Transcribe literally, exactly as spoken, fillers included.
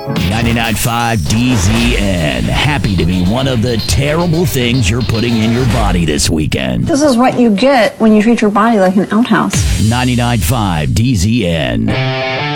ninety-nine point five D Z N. Happy to be one of the terrible things you're putting in your body this weekend. This is what you get when you treat your body like an outhouse. ninety-nine point five D Z N.